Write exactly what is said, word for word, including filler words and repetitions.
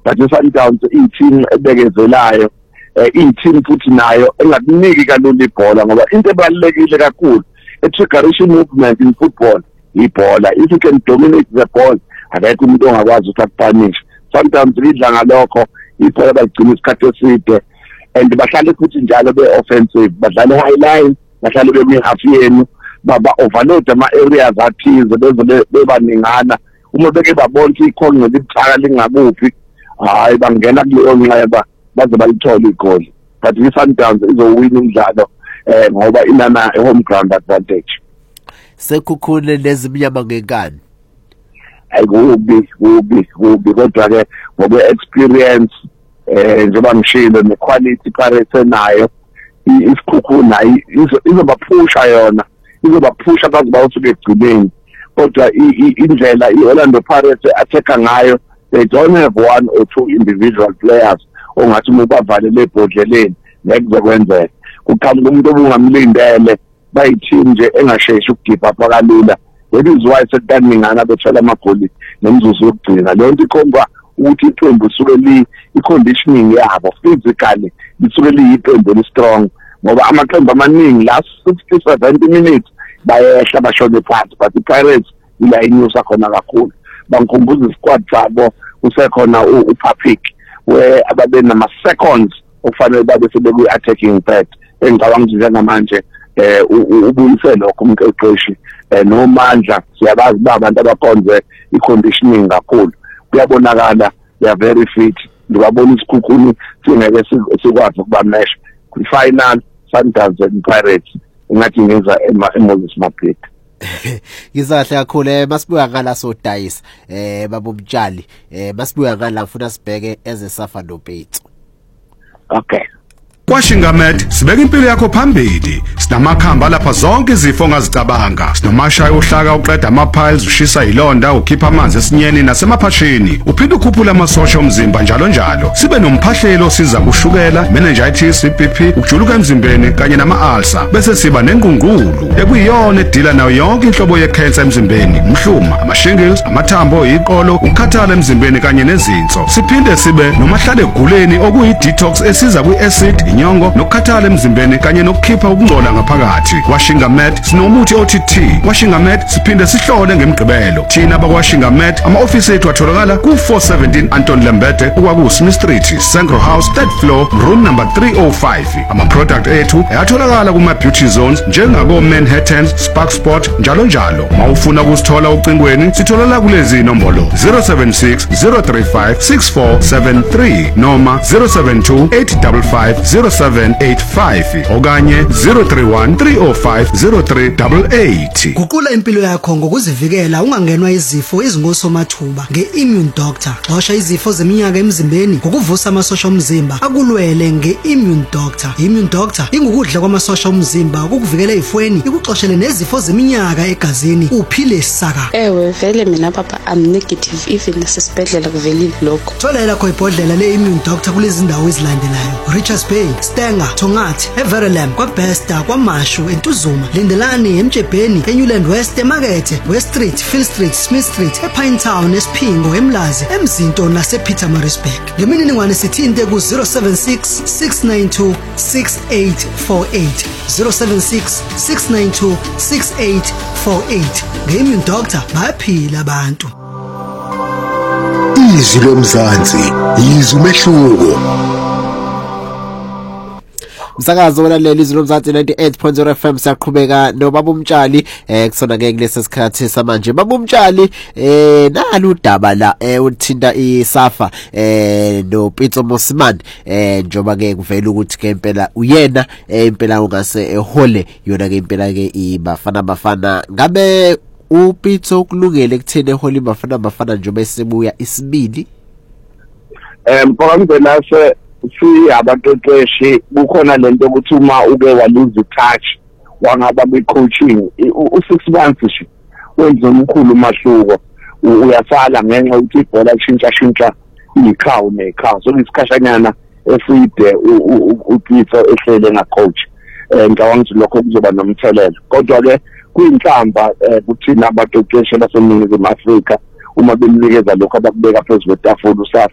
but iSundowns i-team ebekezelayo, i-team futhi nayo engakuniki kalula ibhola ngoba into ebalulekile kakhulu e-triggeration movement in football ibhola. If you can dominate the ball, akekho umuntu ongakwazi ukuthi akupanish. Sometimes lidla ngalokho ibhola bagcina isikhathi eside, and bahlale futhi njalo be-offensive, badlale high line, bahlale be-half yenu, baba-overload ama-areas athize beze bebaningana. Uma beke babona ukuthi ikhona nelibuthaka lingakuphi, hayi bangena kuleyo nxeba baze balithole igoli. But iSundowns izowina umdlalo eh ngoba inana home ground advantage. Sekhukhule lezimnyama ngenkani. Ayikubi kubi kubi kodwa ke ngoba experience eh njengoba ngishilo nequality Pirates nayo isikhukhuna izobaphusha yona, izobaphusha baze bawusuke egcineni. Kodwa indlela iOrlando Pirates attacker ngayo, they don't have one or two individual players ongathi ubavalele ebhodleleni nekuzokwenzeka. Kuqhamuka umuntu obungamlindele bayiteam nje engasheshi ukugive up kalula. That is why sekaningana bethola amagoli nemzuzu yokugcina. Leyo nto ikhomba ukuthi iqembu lisuke li i-conditioning yabo physically lisuke liyiqembu eli-strong ngoba amaqembu amaningi last sixty to seventy minutes bayehla bashone phansi, but iPirates ila inyusa khona kakhulu. Bangikhumbuza isquad sabo kusekhona uPapik where ababe nama seconds okufanele babe sebeku-attacking third. Engicabanga ukuthi njengamanje eh ubuyise lokho umqeqeshi nomandla siyabazi babantu abakhonze i-conditioning kakhulu. Kuyabonakala they are very fit. Ngibabona isikhukhuni singeke sikwazi ukubamesha kwi-final. Sundowns and Pirates ngathi ngenza eMoses Mapete. Ngizahle kakhulu eh masibuya ngala sodayisa eh babomtshali eh masibuya ngala ngifuna sibheke eze safa noPetso. Okay. KwaShingamed sibeka impilo yakho phambili. Sinamakhamba lapha zonke izifo ongazicabanga. Sinomashaya ohlaka uqeda ama-piles, ushisa ilonda, ukhipha amanzi esinyeni nasemaphashini. Uphinde ukhuphula amasosha omzimba njalo njalo. Sibe nomphahlelo siza kushukela, meningitis, I B P, ukujuluka emzimbeni kanye nama-ulcer. Bese siba nengungulu ekuyiyona edila nayo yonke inhlobo ye-cancer emzimbeni. Umhluma, ama-shingles, amathambo, iqolo, ukukhathala emzimbeni kanye nezinso. Siphinde sibe nomahlale eguleni okuyi-detox esiza kwi-acid, inyongo nokukhathala emzimbeni kanye nokukhipha ukungcola ngaphakathi. KwaShingamed sinomuthi O T T. KwaShingamed siphinde sihlole ngemigqibelo. Thina bakwaShingamed ama-ofisi ethu atholakala ku four seventeen Anton Lembede ukwaku Smith Street, Sangro House, third floor, room number three oh five. Ama-product ethu ayatholakala kuma-beauty zones njengako Manhattan, Spark Sport njalo njalo. Mawufuna kusithola ucingweni sitholala kulezi nombolo zero seven six zero three five six four seven three noma zero seven two eight five five zero seven eight five okanye zero three one three oh five zero three eight eight. Guqula impilo yakho ngokuzivikela ungangenwa izifo ezingosomathuba nge-Immune Doctor. Xosha izifo zeminyaka emzimbeni ngokuvusa amasosha omzimba akulwele nge-Immune Doctor. Immune Doctor ingukudla kwamasosha omzimba ukukuvikela ezifweni, ikuxoshele nezifo zeminyaka egazini uphile saka. Ewe vele mina papa I'm negative even nasesibhedlela kuvelile lokho. Thola lakho ibhodlela le-Immune Doctor kulezi ndawo ezilandelayo: Richards Bay, Stenger, Tongathi, Everlam, kwaBesta, kwaMashu, eNtuzuma, Lindelani, eMjebheni, eNewland West, eMakethe, West Street, Phil Street, Smith Street, ePinetown, eSphingo, eMlazi, eMzinto nasePietermaritzburg. Ngemininingwane sithinte ku zero seven six six nine two six eight four eight zero seven six six nine two six eight four eight. Nge-Immune Doctor bayaphila abantu. Izwi lomzansi, izwi umehluko. Msakazo walaleli izwi lomzansi ninety-eight point zero F M siyaqhubeka noBaba uMtshali eh kusona ke kulesi sikhathi samanje. Baba uMtshali eh nalo udaba la eh uthinta iSafa eh noPetso Mosimane eh njoba ke kuvela ukuthi ke impela uyena eh impela ungase ehole yona ke impela ke ibafana bafana. Ngabe uPetso kulungele kuthene ehole ibafana bafana njoba esebuya isibili? Eh mphambe lase si abaqeqeshi kukhona lento ukuthi uma uke waluze touch wangaba be-coaching u-six months nje wenza umkhulu umahluko, uyasala ngenxa ukuthi ibhola ishintsha shintsha ikhawu nekhawu. So isikhashanyana eside uPetso ehlele nga-coach ngicabanga ukuthi lokho kuzoba nomthelela. Kodwa ke kuyinhlamba kuthina abaqeqeshi baseNingizimu Afrika uma bemnikeza lokho abakubeka phezu kwetafula